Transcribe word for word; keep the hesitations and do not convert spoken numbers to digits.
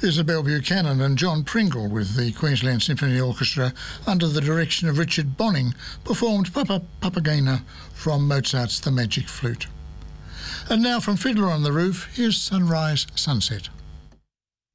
Isabel Buchanan and John Pringle with the Queensland Symphony Orchestra under the direction of Richard Bonning performed Papa Papagena from Mozart's The Magic Flute. And now from Fiddler on the Roof, here's Sunrise Sunset.